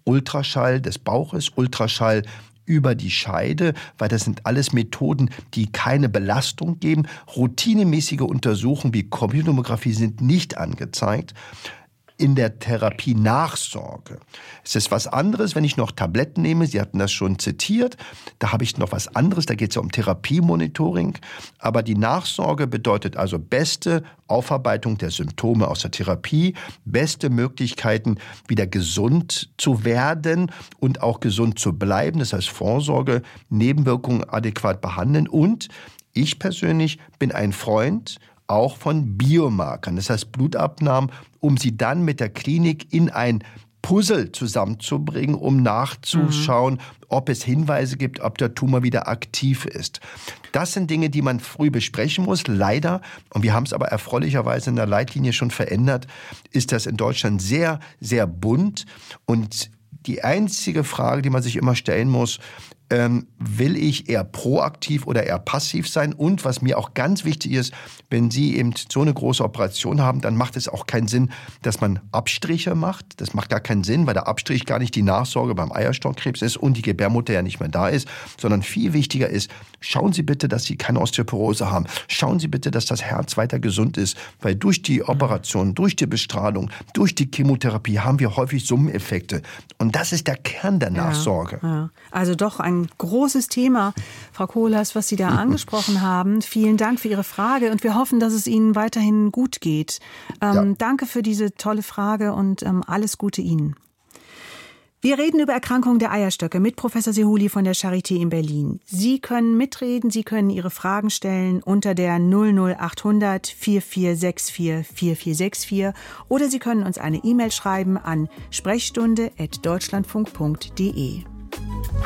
Ultraschall des Bauches, Ultraschall über die Scheide, weil das sind alles Methoden, die keine Belastung geben. Routinemäßige Untersuchungen wie Computertomographie sind nicht angezeigt. In der Therapie-Nachsorge. Es ist was anderes, wenn ich noch Tabletten nehme. Sie hatten das schon zitiert. Da habe ich noch was anderes. Da geht es ja um Therapiemonitoring. Aber die Nachsorge bedeutet also beste Aufarbeitung der Symptome aus der Therapie, beste Möglichkeiten, wieder gesund zu werden und auch gesund zu bleiben. Das heißt Vorsorge, Nebenwirkungen adäquat behandeln. Und ich persönlich bin ein Freund auch von Biomarkern, das heißt Blutabnahmen, um sie dann mit der Klinik in ein Puzzle zusammenzubringen, um nachzuschauen, ob es Hinweise gibt, ob der Tumor wieder aktiv ist. Das sind Dinge, die man früh besprechen muss. Leider, und wir haben es aber erfreulicherweise in der Leitlinie schon verändert, ist das in Deutschland sehr, sehr bunt. Und die einzige Frage, die man sich immer stellen muss, will ich eher proaktiv oder eher passiv sein? Und was mir auch ganz wichtig ist, wenn Sie eben so eine große Operation haben, dann macht es auch keinen Sinn, dass man Abstriche macht. Das macht gar keinen Sinn, weil der Abstrich gar nicht die Nachsorge beim Eierstockkrebs ist und die Gebärmutter ja nicht mehr da ist, sondern viel wichtiger ist, schauen Sie bitte, dass Sie keine Osteoporose haben. Schauen Sie bitte, dass das Herz weiter gesund ist, weil durch die Operation, durch die Bestrahlung, durch die Chemotherapie haben wir häufig Summeneffekte. Und das ist der Kern der Nachsorge. Ja. Also doch ein großes Thema, Frau Kohlhaas, was Sie da angesprochen haben. Vielen Dank für Ihre Frage und wir hoffen, dass es Ihnen weiterhin gut geht. Danke für diese tolle Frage und alles Gute Ihnen. Wir reden über Erkrankungen der Eierstöcke mit Professor Sehouli von der Charité in Berlin. Sie können mitreden, Sie können Ihre Fragen stellen unter der 00800 4464 4464 oder Sie können uns eine E-Mail schreiben an sprechstunde@deutschlandfunk.de.